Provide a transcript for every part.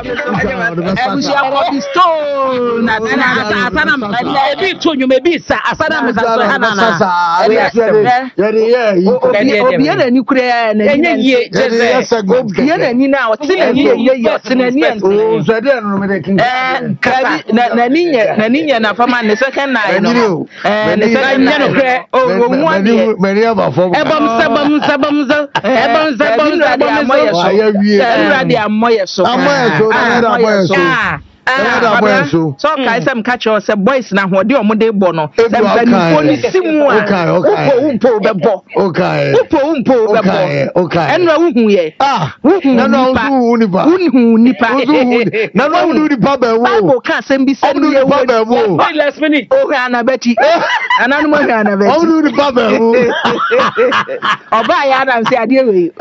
stone na ebi to you maybe sa asana me sa hanana obi na ni kure na ye na ni na o ti na ni ye ti na ni o so de no me de kin na ni na fama ne second night no ne second night no kure o mu ade many of our folks ebom Everybody amoye so so kai some catch us boys na hode omode bo no dem banifo ni simu a umpo bebo enra wuhu ye na hu nipa na hu nipa be wo bible ka sem bi sem ye wo last minute ana beti ananu mo ana beti hu nipa be wo oba ya na say ade we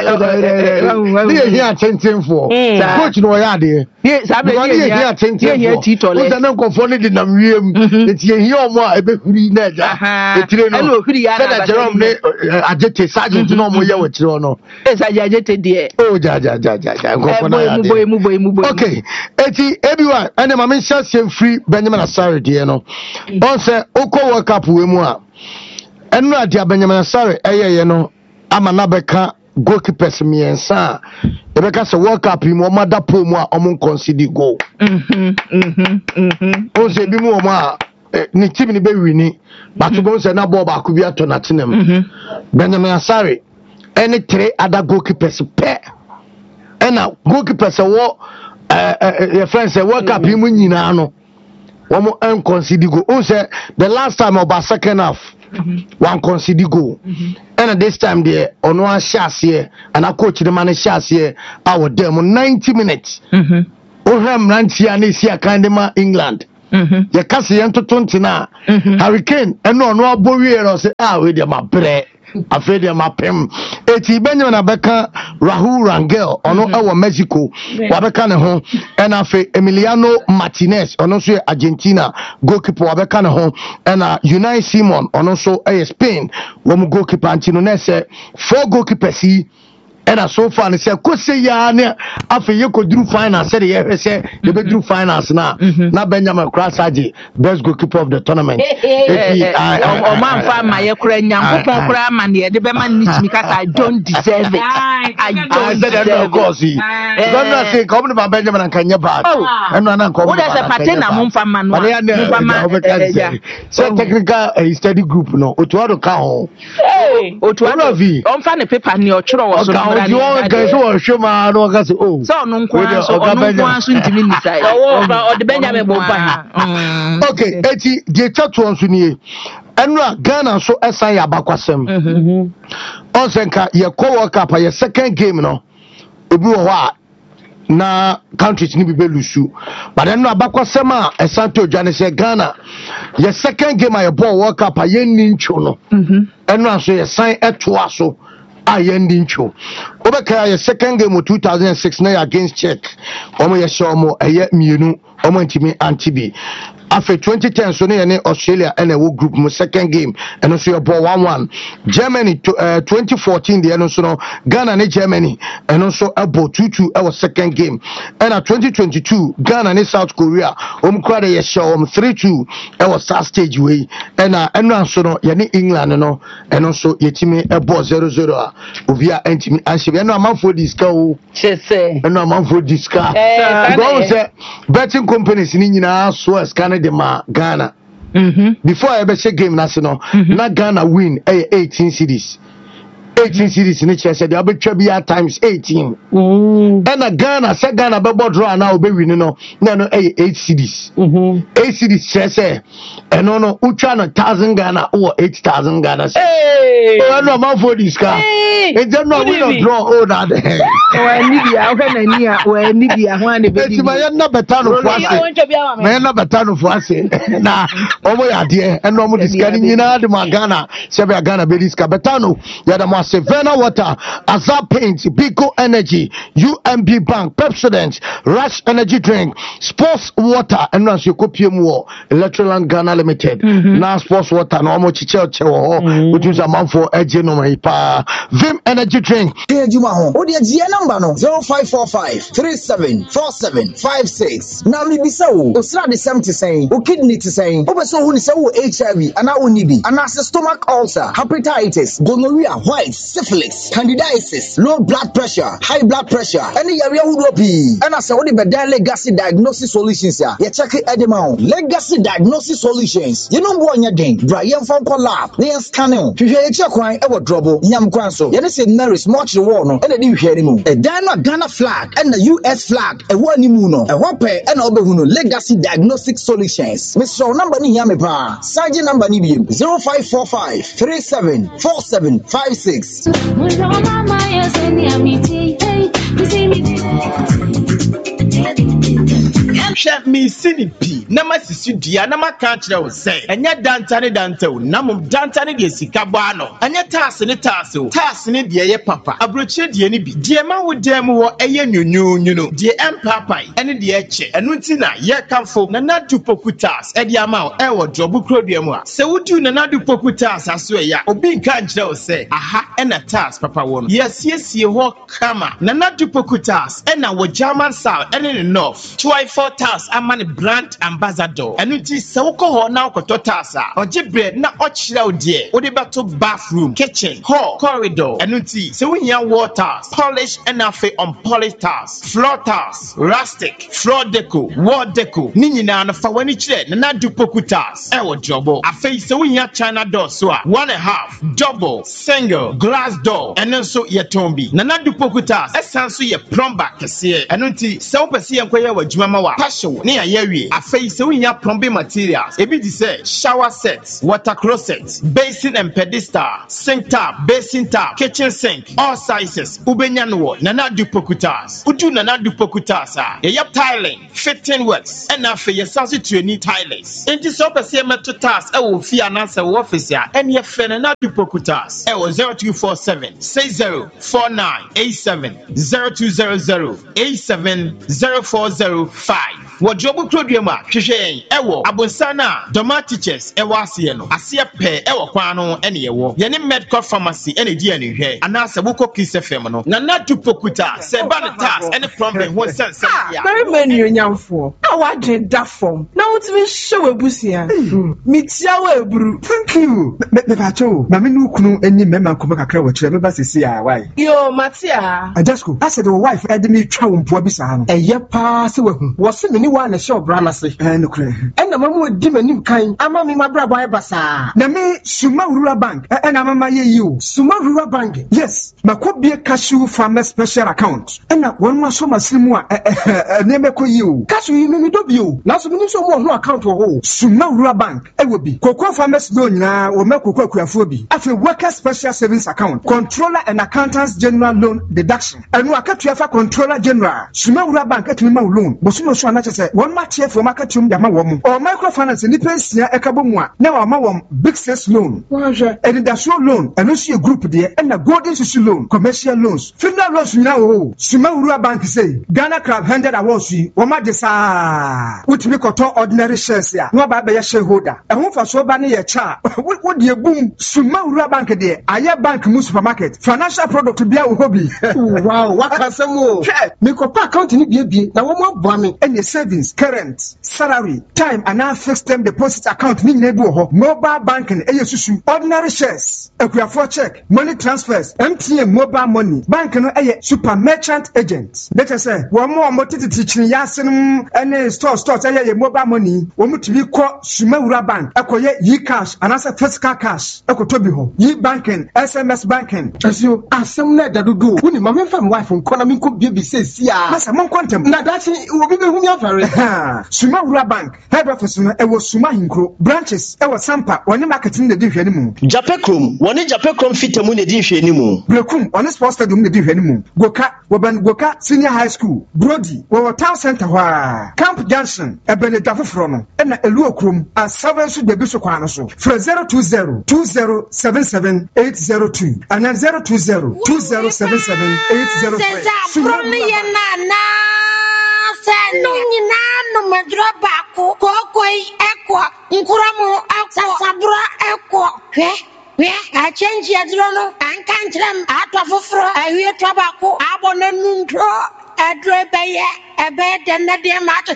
ni here tentenfo coach no ya ade sabe here tentenfo o na nkofo ni de nam wiem eti here omo a ebehuri na ja etire no na Jerome ne ajete sergeant no mo ye wo kire no ajete de o ja nkofo na ya mu okay eti everyone ene ma me share free Benjamin Asare de no on say okọ World Cup we mu a enu ade Benjamin Asare eyeye no ama na beka goalkeepers miensa ebeka se World Cup mu o mada po mu a o mon concede goal o se bi mu o ma ni team ni be wini but go se na ball ba ku bi ato na tenem Benjamin Asare any 3 other goalkeepers pair ena goalkeepers wo your friends say World Cup mu nyina no wo mo concede goal o se the last time about second half one concede goal and this time there ono a shase and a coach the man shase our dem 90 minutes o ham 90 and see a kind of England ye kase yen to 20 na Hurricane and ono abowie say we dey ma bre afede mapem eti Benjamin Abeka Rahul Rangel ono ewo Mexico wabeka ne ho ena afe Emiliano Martinez ono so Argentina goalkeeper wabeka ne ho ena Unai Simon ono so Spain wo mu goalkeeper antino na se 4 goalkeepers yi ena so far ne se kose ya ne afe ye kodru final se de ye hwese de bedru finals na Benjamin Krasaje best goalkeeper of the tournament o man fa ma ye kura nyankopon kura ma ne de be man ni timi kaka I don't deserve it I don't deserve it of course don't not say come to Benjamin and Kenya bad eno na come what is a pattern na mo fa ma no so technical study group no otuado ka ho otuado on fa ne paper ni o chiro wo so you guys who show ma no ga say oh so no nkwa so ntimi ni sai o de Benjamin bo ba okay eti je chatu onso ni enra Ghana so esan ya bakwasem onsenka ye ko World Cup ye second game no obi wo ho na countries ni be lusu but enra bakwasem a esan to dwane se Ghana ye second game a ye ball World Cup ye ni ncho no enra so ye san etoa so ayending show obeka ya second game 2006 na against Czech omo ye show mo eye mienu omo ntimi antibi after 2010 so na Australia and a group mo second game and also your ball 1-1 Germany 2014 the so no Ghana and Germany and also a ball 2-2 our second game and 2022 Ghana and South Korea kra ye show 3-2 our start stage way and so no ye England no and also yetimi a ball 0-0 ovia ntimi anhye no amanfo diska o chese no amanfo diska go say betting companies ni nyina so scan the ma Ghana before I be game na se no na Ghana win 18 cities in each said they be bia times 18 and Ghana say Ghana be draw na obe win no 8 cities 8 cities say and no ucha no 1000 Ghana or 8000 Ghana oh no man for this car e just no win draw oh na there o ni bia o ni bia ho an be di ma na beta no for ase na omo ya de and no mo discuss nyina de ma Ghana say be Ghana be discuss beta no ya da mo Savannah Water, Azar Paint, Bico Energy, UMB Bank, Pepsodent, Rush Energy Drink, Sports Water, and now you copy more Electroland Ghana Limited. Now Sports Water, no more chichewa, which is a month for Ejeno Maipa, Vim energy drink. Hey, Juma home. Oh, the GN number no 0545 374756. Now me be so. O sra the 70 saying. O kidney to saying. O so who is so HIV and now unibi. And as stomach ulcer, hepatitis, gonorrhea, white, syphilis, candidiasis, low blood pressure, high blood pressure. Any area who will be. And as only be legacy diagnosis solutions ya. You check it at the mount. Legacy diagnosis solutions. You know what you're doing. Brian from Lab. They are scanning. To hear check why ever trouble. Yam Kwanso. You say Mary's much the war no. And the hear him. A Ghana flag and the US flag. A one imuno. A hope and obehuno. Legacy diagnostic solutions. Mr. Number ni yame pa. Sergeant number ni 0545 374756. Shut me sinipi. Namasisu dia namakachre wo say. Enya dantane dantew. Namum dantane de sika bano. Enya tasse ne tasse. Tasse ne de ye papa. Abroche de ni bi. De ma wo dem wo eye nyunyunyuno. De empapai ene de eche. Enu nti na ye kamfo na nadupoku tasse. E de ama wo e wo drobu krodua mu a. Se wudu na nadupoku tasse aso e ya. Obi nka nkyere wo say. Aha ena tasse papa wo no. Yesiesie ho kama. Na nadupoku tasse ena wo German south ene ne north. 24 tasse amani brand ambassador. Enu nti se wo ko ho na okoto tasse a. Oje bread na ochira wo de. Wo de bato bathroom, kitchen, hall, corridor. Enu nti se wo hia water, polish and afe on polish tiles, floor tiles, rustic, floor deco, wall deco. Ni nyina no fa wani kire na nadupoku tiles. E wo jobo. Afe se wo hia China door so a 1.5, double, single, glass door. Enu so ye tombi. Na nadupoku tiles. Esan so ye plumber kese. Enu nti se wo pese ye nkoye wa dwuma ma wa. Passion ni ayewie. Afe se wo hia plumbing materials. Ebi di say shower sets, water closet, basin and pedestal, sink tap, basin tap, kitchen sink, all sizes. Ubenya no na nadupoku tiles. Udu na nadupoku tiles a. Ye tiling, fitting works. And afe ye sanso training tilers. Enti so pese meto tiles e wo fi ananse wo office a. En ye fe na nadupoku tiles. E wo 0247 604987 0200 8704005. Wo jobu krodua ma hwehwe ewo abonsana doma teachers ewo ase no ase pe ewo kwan no ene yewo ye ne medical pharmacy ene di ane hwe anase buko Kiss FM no na nadupoku tiles se ba ne tiles ene plumbing ho sense ya very many onyamfo awadwe da form na wotimi hwe webusia mitia wa eburu. Thank you me pacho na me nukunu eni mema nkoma kakra wo kire me ba sesi a why yo matia ajasko I said the wife ede me twa wo mpo bi sa no eye pa se wahu wo se me ni wa na show brana se nukure ena mamu di manim kan ama me mabra boy basa na me Suma Rural Bank ena mama ye you Suma Rural Bank yes makobie cashew farmer special account ena won ma so maslimu a na me ko you cashew yi me do bio na so me so mo ho account wo ho Suma Rural Bank e wo bi Cocoa Farmers loan nyina wo makoko akuafo bi afi worker special savings account controller and accountants general loan deduction enu akatua fa controller general Suma Rural Bank atumi ma loan bosumo so na chese won ma tie for makatum ya ma wo mu o microfinance ni pensia ekabo mu a na wa ma wo big sales loan education loan enu so group de na golden social loan commercial loans funeral loans nyina wo Suma Rural Bank say Ghana Club 100 awards yi wo ma de sa utimi koto ordinary shares ya no ba be ya shareholder ehun fa so ba ne ye cha wo de boom Suma Rural Bank de aye bank mu supermarket financial product bia wo hobi wow wakasemo me ko pa account ni bia na wo mo aboa me any savings current salary time and now fixed term deposit account ni na bi wo ho mobile banking eye susu ordinary shares akuafo check money transfers MTN mobile money bank no eye super merchant agent better say wo mo tititi chini yasenum any stores eye mobile money wo mutumi ko Suma Rural Bank akoye cash and as a physical cash ekotobi ho yi banking SMS banking asio asem na dadudu woni mama fam wife nkona mi ko bia bi sesia masa mon kontem na dachi wo bi hu mi afare Suma Rural Bank head office no e wo Suma Hinkro branches e wo Sampa woni marketing na di hwani mu Japekrom woni Japekrom fitamu na di hwani mu Blekum on sports stadium na di hwani mu Goka senior high school Brody wo town center wa Camp Junction e beneta foforo no e na elu okrom asavensu de biso kwa no so for 020 2077802 and 020 2077803 From me na no nyina no medroba ko koi ekwa nkuramu akwa sabura ekwa hwe I change your drone and can't them out of a fro. I hear tobacco. I want a noon draw. A drop a bed and a dear matter.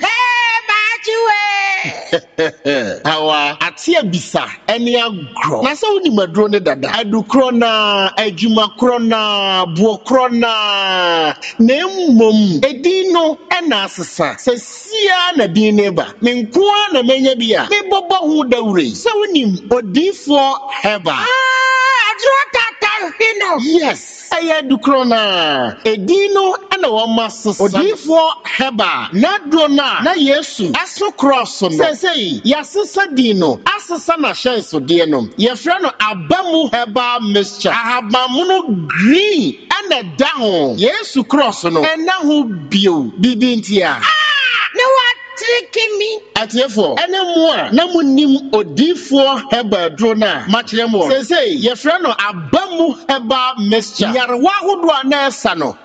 Awa atia bisa ene agro na se woni madro ne dada adukro na adwuma kro na buo kro na mmom edino ena asesa se sia na din ne ba me nkoa na menya bia me bobo hu dawure se woni odifo heba adro tata hino yes aya dukro na edino ena wo masesa odifo heba na dro na Yesu aso cross no say yasesa dino asesa na shenso de no ye frɛ no abamu heba mixture ahabamu green and down Yesu cross no and na ho bio bibintia no what tricking me atiefo ene mo a na munim odifo heba dro na machere mo say ye frɛ no abamu heba mixture yarwa hodo na esa no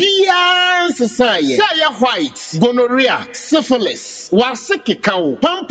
bibia nsesa ye say white gonorrhea syphilis wasike kawo